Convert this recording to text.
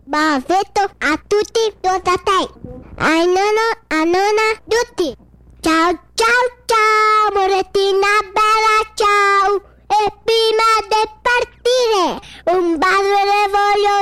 Bavetto a tutti, tutta te. Ai nonno, a nonna, tutti. Ciao, ciao, ciao, Morettina bella, ciao. E prima di partire, un bacio le voglio